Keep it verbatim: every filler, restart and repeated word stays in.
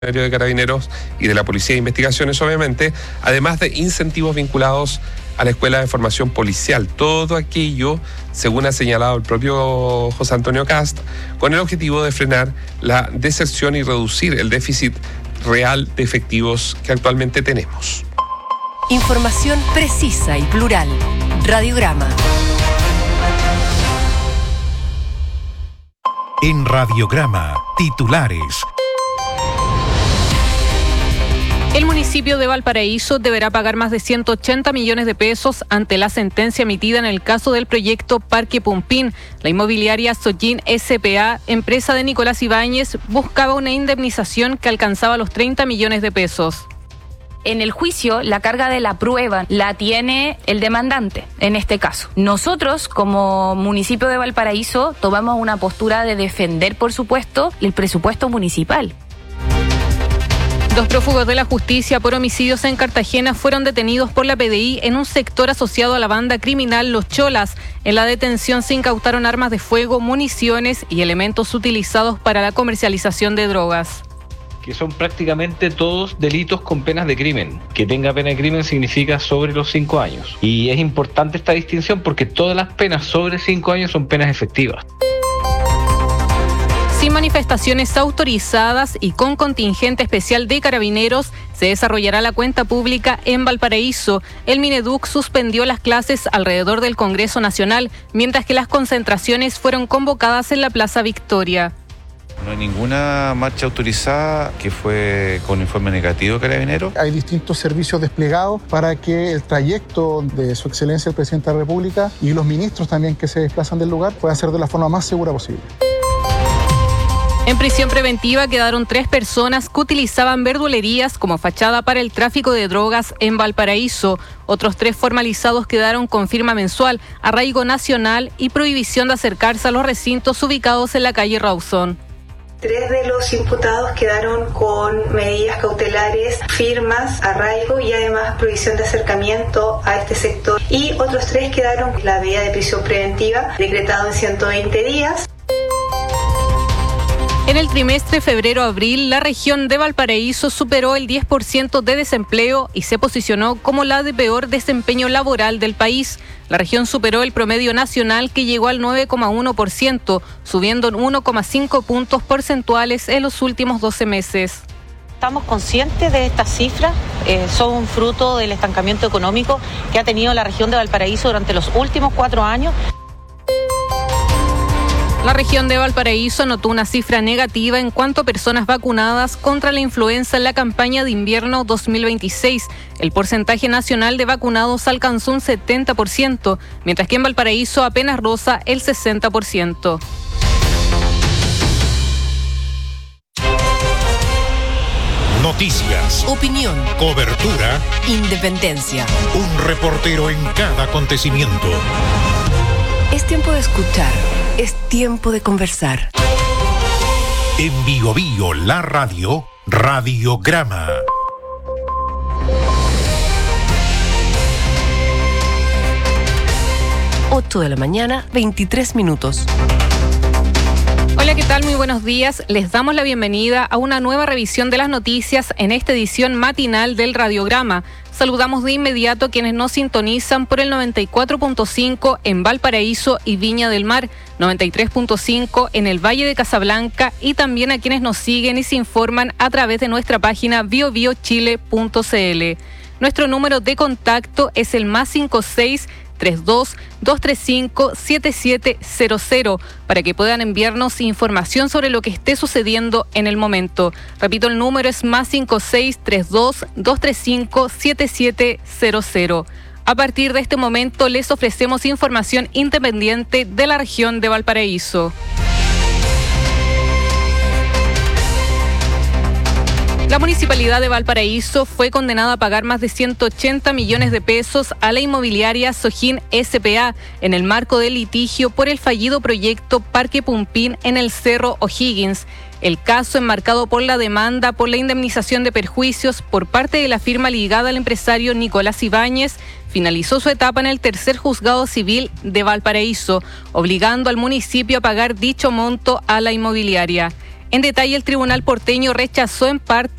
de Carabineros y de la Policía de Investigaciones, obviamente, además de incentivos vinculados a la Escuela de Formación Policial. Todo aquello, según ha señalado el propio José Antonio Kast, con el objetivo de frenar la deserción y reducir el déficit real de efectivos que actualmente tenemos. Información precisa y plural. Radiograma. En Radiograma, titulares. El municipio de Valparaíso deberá pagar más de ciento ochenta millones de pesos ante la sentencia emitida en el caso del proyecto Parque Pumpín. La inmobiliaria Sojin S P A, empresa de Nicolás Ibáñez, buscaba una indemnización que alcanzaba los treinta millones de pesos. En el juicio, la carga de la prueba la tiene el demandante, en este caso. Nosotros, como municipio de Valparaíso, tomamos una postura de defender, por supuesto, el presupuesto municipal. Dos prófugos de la justicia por homicidios en Cartagena fueron detenidos por la P D I en un sector asociado a la banda criminal Los Cholas. En la detención se incautaron armas de fuego, municiones y elementos utilizados para la comercialización de drogas. Que son prácticamente todos delitos con penas de crimen. Que tenga pena de crimen significa sobre los cinco años. Y es importante esta distinción porque todas las penas sobre cinco años son penas efectivas. Sin manifestaciones autorizadas y con contingente especial de Carabineros, se desarrollará la cuenta pública en Valparaíso. El Mineduc suspendió las clases alrededor del Congreso Nacional, mientras que las concentraciones fueron convocadas en la Plaza Victoria. No hay ninguna marcha autorizada que fue con informe negativo de Carabineros. Hay distintos servicios desplegados para que el trayecto de Su Excelencia el Presidente de la República y los ministros también que se desplazan del lugar pueda ser de la forma más segura posible. En prisión preventiva quedaron tres personas que utilizaban verdulerías como fachada para el tráfico de drogas en Valparaíso. Otros tres formalizados quedaron con firma mensual, arraigo nacional y prohibición de acercarse a los recintos ubicados en la calle Rawson. Tres de los imputados quedaron con medidas cautelares, firmas, arraigo y además prohibición de acercamiento a este sector. Y otros tres quedaron con la medida de prisión preventiva decretado en ciento veinte días. En el trimestre febrero-abril, la región de Valparaíso superó el diez por ciento de desempleo y se posicionó como la de peor desempeño laboral del país. La región superó el promedio nacional que llegó al nueve coma uno por ciento, subiendo en uno coma cinco puntos porcentuales en los últimos doce meses. Estamos conscientes de estas cifras, eh, son fruto del estancamiento económico que ha tenido la región de Valparaíso durante los últimos cuatro años. La región de Valparaíso anotó una cifra negativa en cuanto a personas vacunadas contra la influenza en la campaña de invierno dos mil veintiséis. El porcentaje nacional de vacunados alcanzó un setenta por ciento, mientras que en Valparaíso apenas roza el sesenta por ciento. Noticias, Opinión, cobertura, independencia. un reportero en cada acontecimiento. Es tiempo de escuchar. Es tiempo de conversar. En Bio Bio, la radio, Radiograma. ocho de la mañana, veintitrés minutos. Hola, ¿qué tal? Muy buenos días. Les damos la bienvenida a una nueva revisión de las noticias en esta edición matinal del Radiograma. Saludamos de inmediato a quienes nos sintonizan por el noventa y cuatro punto cinco en Valparaíso y Viña del Mar, noventa y tres punto cinco en el Valle de Casablanca y también a quienes nos siguen y se informan a través de nuestra página bio bio chile punto c l. Nuestro número de contacto es el más cinco seis tres dos dos tres cinco siete siete cero cero para que puedan enviarnos información sobre lo que esté sucediendo en el momento. Repito, el número es más cinco seis tres dos dos tres cinco siete siete cero cero. A partir de este momento les ofrecemos información independiente de la región de Valparaíso. La Municipalidad de Valparaíso fue condenada a pagar más de ciento ochenta millones de pesos a la inmobiliaria Sojin S P A en el marco del litigio por el fallido proyecto Parque Pumpín en el Cerro O'Higgins. El caso, enmarcado por la demanda por la indemnización de perjuicios por parte de la firma ligada al empresario Nicolás Ibáñez, finalizó su etapa en el tercer juzgado civil de Valparaíso, obligando al municipio a pagar dicho monto a la inmobiliaria. En detalle, el tribunal porteño rechazó en parte